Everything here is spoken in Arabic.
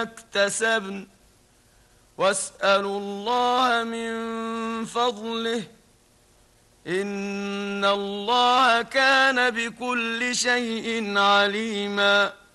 اكتسبن واسألوا الله من فضله إن الله كان بكل شيء عليما.